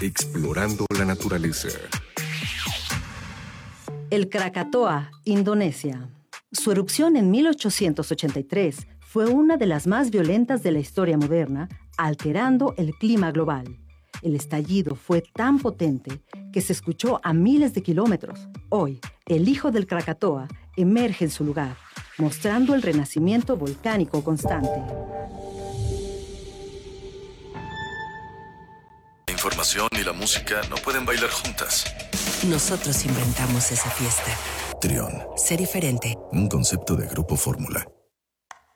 explorando la naturaleza. El Krakatoa, Indonesia. Su erupción en 1883 fue una de las más violentas de la historia moderna, alterando el clima global. El estallido fue tan potente que se escuchó a miles de kilómetros. Hoy, el hijo del Krakatoa emerge en su lugar, mostrando el renacimiento volcánico constante. La información y la música no pueden bailar juntas. Nosotros inventamos esa fiesta. Trión. Sé diferente. Un concepto de Grupo Fórmula.